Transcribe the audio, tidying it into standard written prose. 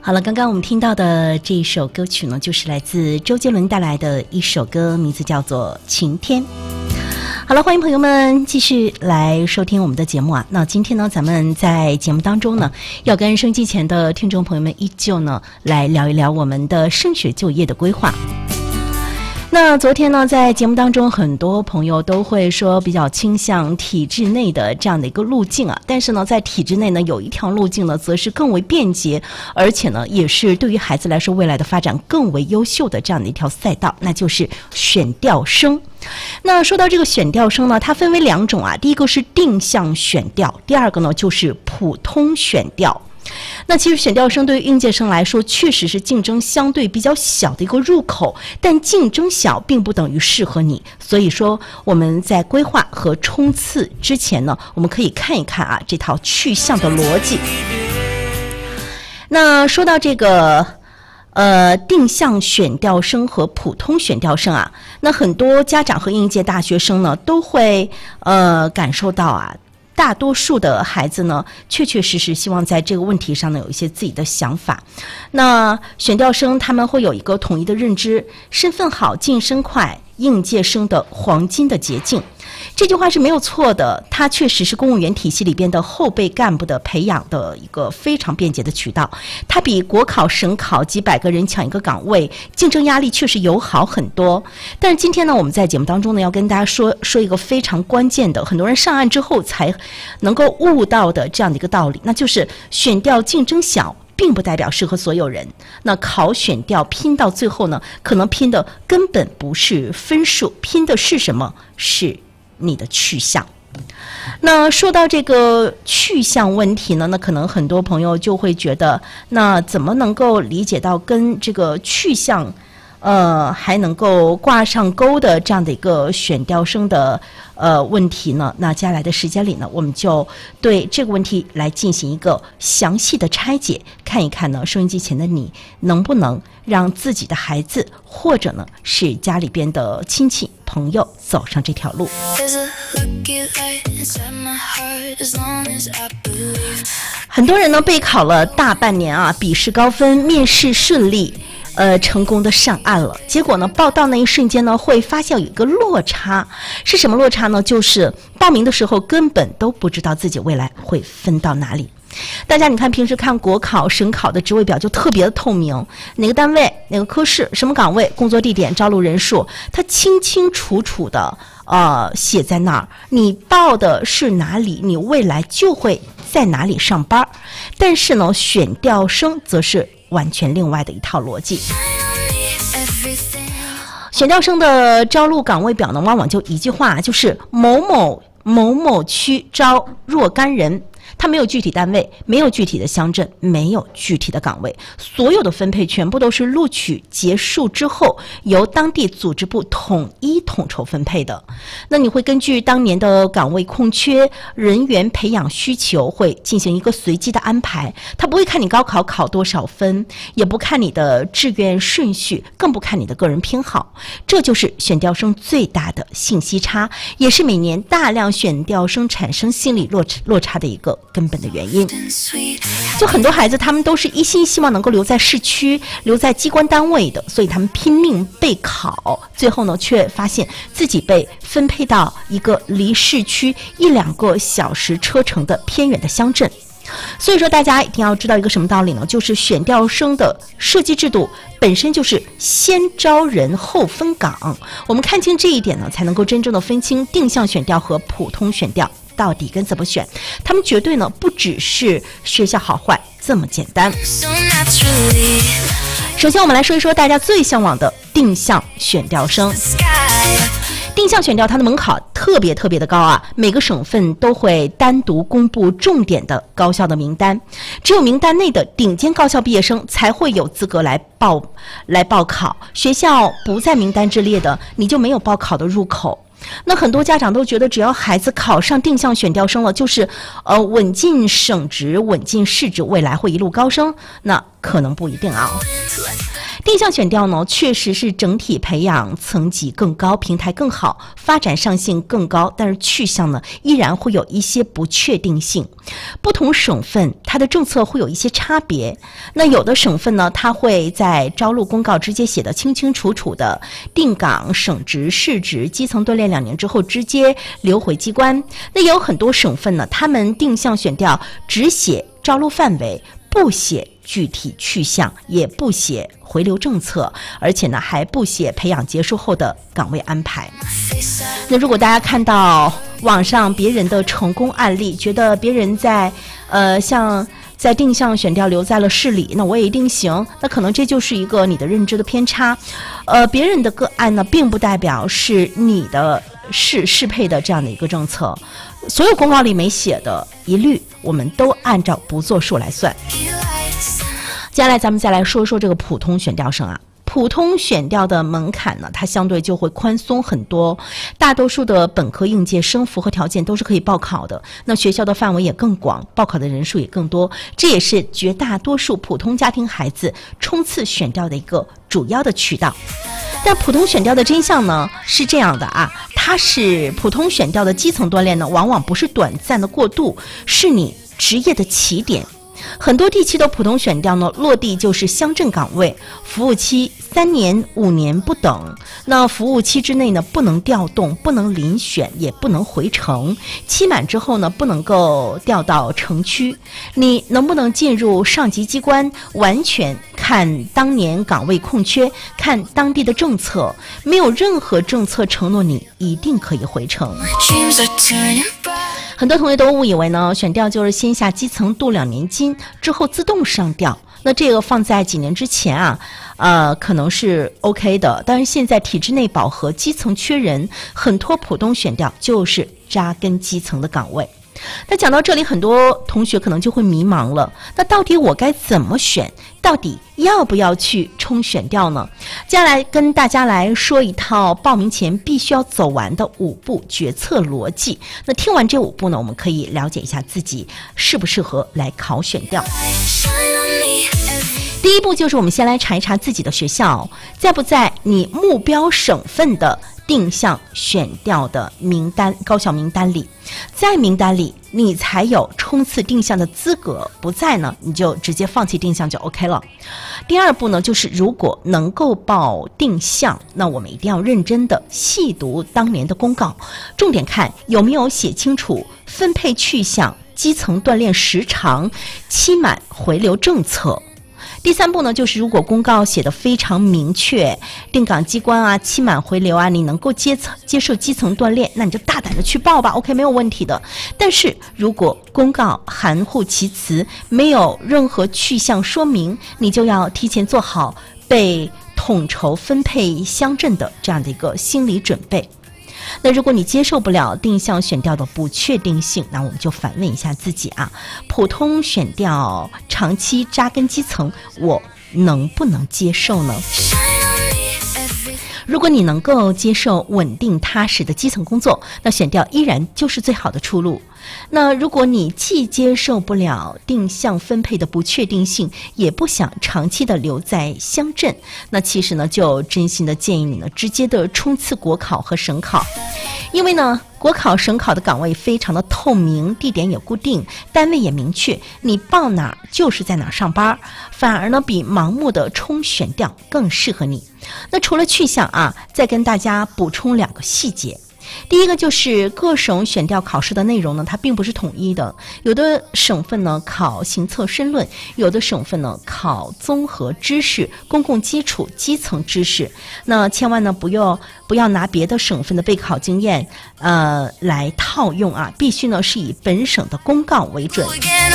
好了，刚刚我们听到的这一首歌曲呢，就是来自周杰伦带来的一首歌，名字叫做《晴天》。好了，欢迎朋友们继续来收听我们的节目啊。那今天呢，咱们在节目当中呢，要跟收音机前的听众朋友们依旧呢，来聊一聊我们的升学就业的规划。那昨天呢，在节目当中，很多朋友都会说比较倾向体制内的这样的一个路径啊，但是呢，在体制内呢，有一条路径呢，则是更为便捷，而且呢，也是对于孩子来说未来的发展更为优秀的这样的一条赛道，那就是选调生。那说到这个选调生呢，它分为两种啊，第一个是定向选调，第二个呢就是普通选调。那其实选调生对于应届生来说确实是竞争相对比较小的一个入口，但竞争小并不等于适合你，所以说我们在规划和冲刺之前呢，我们可以看一看啊这套去向的逻辑。那说到这个定向选调生和普通选调生啊，那很多家长和应届大学生呢都会感受到啊，大多数的孩子呢，确确实实希望在这个问题上呢有一些自己的想法。那选调生他们会有一个统一的认知，身份好、晋升快，应届生的黄金的捷径。这句话是没有错的，它确实是公务员体系里边的后备干部的培养的一个非常便捷的渠道。它比国考、省考几百个人抢一个岗位，竞争压力确实有好很多。但是今天呢，我们在节目当中呢，要跟大家说一个非常关键的，很多人上岸之后才能够悟到的这样的一个道理，那就是选调竞争小，并不代表适合所有人。那考选调拼到最后呢，可能拼的根本不是分数，拼的是什么？是你的去向。那说到这个去向问题呢，那可能很多朋友就会觉得，那怎么能够理解到跟这个去向还能够挂上钩的这样的一个选调生的问题呢？那接下来的时间里呢，我们就对这个问题来进行一个详细的拆解，看一看呢，收音机前的你能不能让自己的孩子或者呢是家里边的亲戚朋友走上这条路。很多人呢备考了大半年啊，笔试高分，面试顺利，成功的上岸了，结果呢，报到那一瞬间呢，会发现有一个落差。是什么落差呢？就是报名的时候根本都不知道自己未来会分到哪里。大家你看，平时看国考、省考的职位表就特别的透明，哪个单位、哪个科室、什么岗位、工作地点、招录人数，它清清楚楚的写在那儿。你报的是哪里，你未来就会在哪里上班。但是呢，选调生则是完全另外的一套逻辑。选调生的招录岗位表呢，往往就一句话，就是某某某某区招若干人。它没有具体单位，没有具体的乡镇，没有具体的岗位，所有的分配全部都是录取结束之后由当地组织部统筹分配的。那你会根据当年的岗位空缺、人员培养需求，会进行一个随机的安排。它不会看你高考考多少分，也不看你的志愿顺序，更不看你的个人偏好。这就是选调生最大的信息差，也是每年大量选调生产生心理落差的一个根本的原因。就很多孩子他们都是一心希望能够留在市区，留在机关单位的，所以他们拼命备考，最后呢却发现自己被分配到一个离市区1-2个小时车程的偏远的乡镇。所以说大家一定要知道一个什么道理呢？就是选调生的设计制度本身就是先招人后分岗。我们看清这一点呢，才能够真正的分清定向选调和普通选调到底跟怎么选。他们绝对呢不只是学校好坏这么简单。首先我们来说一说大家最向往的定向选调生。定向选调它的门槛特别的高啊，每个省份都会单独公布重点的高校的名单，只有名单内的顶尖高校毕业生才会有资格来报考，学校不在名单之列的，你就没有报考的入口。那很多家长都觉得只要孩子考上定向选调生了，就是稳进省直、稳进市直，未来会一路高升。那可能不一定啊。 定向选调呢，确实是整体培养层级更高，平台更好，发展上限更高，但是去向呢，依然会有一些不确定性。不同省份它的政策会有一些差别。那有的省份呢，它会在招录公告直接写得清清楚楚的，定岗、省直、市直、基层锻炼2年之后直接留回机关。那也有很多省份呢，他们定向选调只写招录范围，不写具体去向，也不写回流政策，而且呢还不写培养结束后的岗位安排。那如果大家看到网上别人的成功案例，觉得别人像在定向选调留在了市里，那我也一定行，那可能这就是一个你的认知的偏差。别人的个案呢，并不代表是你的适配的这样的一个政策。所有公告里没写的，一律我们都按照不作数来算。接下来咱们再来说说这个普通选调生啊。普通选调的门槛呢，它相对就会宽松很多，大多数的本科应届生符合条件都是可以报考的，那学校的范围也更广，报考的人数也更多，这也是绝大多数普通家庭孩子冲刺选调的一个主要的渠道。但普通选调的真相呢是这样的啊，它是普通选调的基层锻炼呢，往往不是短暂的过渡，是你职业的起点。很多地区的普通选调呢，落地就是乡镇岗位，服务期3年、5年不等。那服务期之内呢，不能调动，不能遴选，也不能回城。期满之后呢，不能够调到城区。你能不能进入上级机关，完全看当年岗位空缺，看当地的政策。没有任何政策承诺你一定可以回城。很多同学都误以为呢，选调就是先下基层镀2年金，之后自动上调。那这个放在几年之前啊，可能是 OK 的，但是现在体制内饱和，基层缺人，很多普通选调就是扎根基层的岗位。那讲到这里，很多同学可能就会迷茫了，那到底我该怎么选？到底要不要去冲选调呢？接下来跟大家来说一套报名前必须要走完的5步决策逻辑。那听完这5步呢，我们可以了解一下自己适不适合来考选调。第一步就是我们先来查一查自己的学校在不在你目标省份的定向选调的名单，高校名单里，在名单里你才有冲刺定向的资格，不在呢你就直接放弃定向就 OK 了。第二步呢，就是如果能够报定向，那我们一定要认真的细读当年的公告，重点看有没有写清楚分配去向、基层锻炼时长、期满回流政策。第三步呢，就是如果公告写得非常明确，定岗机关啊、期满回流啊，你能够接受基层锻炼，那你就大胆的去报吧 ，OK 没有问题的。但是如果公告含糊其辞，没有任何去向说明，你就要提前做好被统筹分配乡镇的这样的一个心理准备。那如果你接受不了定向选调的不确定性，那我们就反问一下自己啊，普通选调长期扎根基层，我能不能接受呢？如果你能够接受稳定踏实的基层工作，那选调依然就是最好的出路。那如果你既接受不了定向分配的不确定性，也不想长期的留在乡镇，那其实呢，就真心的建议你呢，直接的冲刺国考和省考。因为呢，国考、省考的岗位非常的透明，地点也固定，单位也明确，你报哪儿就是在哪儿上班，反而呢，比盲目的冲选调更适合你。那除了去向啊，再跟大家补充2个细节。第一个就是各省选调考试的内容呢，它并不是统一的，有的省份呢考行测申论，有的省份呢考综合知识、公共基础、基层知识。那千万呢不要拿别的省份的备考经验来套用啊，必须呢是以本省的公告为准。